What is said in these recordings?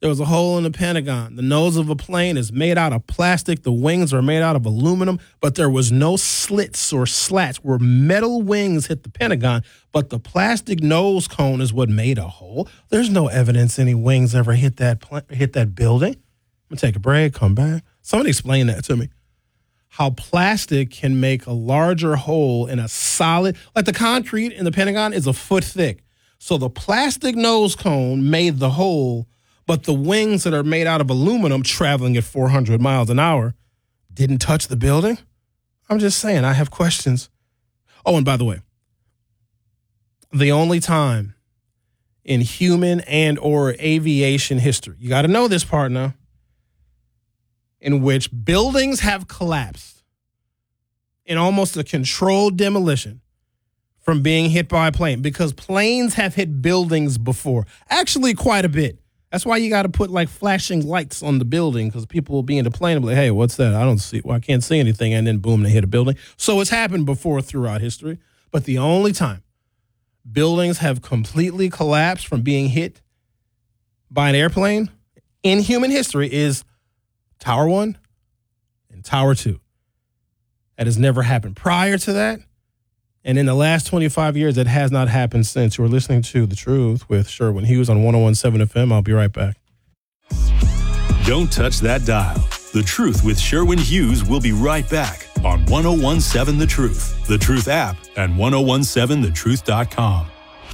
There was a hole in the Pentagon. The nose of a plane is made out of plastic. The wings are made out of aluminum, but there was no slits or slats where metal wings hit the Pentagon, but the plastic nose cone is what made a hole. There's no evidence any wings ever hit that building. I'm going to take a break, come back. Somebody explain that to me. How plastic can make a larger hole in a solid, like the concrete in the Pentagon is a foot thick. So the plastic nose cone made the hole, but the wings that are made out of aluminum traveling at 400 miles an hour didn't touch the building? I'm just saying, I have questions. Oh, and by the way, the only time in human and or aviation history, you got to know this part now, in which buildings have collapsed in almost a controlled demolition from being hit by a plane, because planes have hit buildings before, actually quite a bit. That's why you got to put like flashing lights on the building, because people will be in the plane and be like, hey, what's that? I can't see anything. And then boom, they hit a building. So it's happened before throughout history. But the only time buildings have completely collapsed from being hit by an airplane in human history is Tower 1 and Tower 2. That has never happened prior to that. And in the last 25 years, it has not happened since. You're listening to The Truth with Sherwin Hughes on 101.7 FM. I'll be right back. Don't touch that dial. The Truth with Sherwin Hughes will be right back on 101.7 The Truth, The Truth app, and 1017thetruth.com.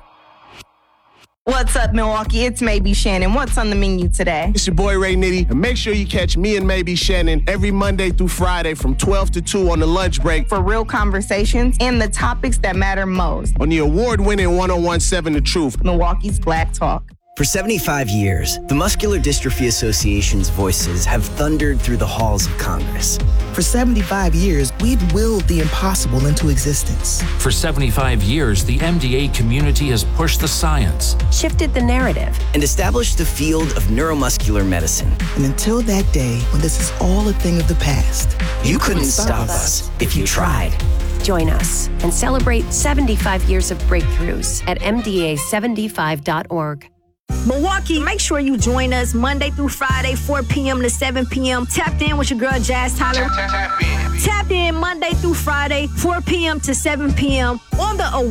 What's up, Milwaukee? It's Maybe Shannon. What's on the menu today? It's your boy Ray Nitty, and make sure you catch me and Maybe Shannon every Monday through Friday from 12 to 2 on the lunch break For real conversations and the topics that matter most. on the award-winning 101.7 The Truth. Milwaukee's Black Talk. For 75 years, the Muscular Dystrophy Association's voices have thundered through the halls of Congress. For 75 years, we've willed the impossible into existence. For 75 years, the MDA community has pushed the science, shifted the narrative, And established the field of neuromuscular medicine. And until that day, when this is all a thing of the past, You couldn't stop us if you tried. Join us and celebrate 75 years of breakthroughs at MDA75.org. Milwaukee, make sure you join us Monday through Friday, 4 p.m. to 7 p.m. Tapped in with your girl, Jazz Tyler. Tap in Monday through Friday, 4 p.m. to 7 p.m. on the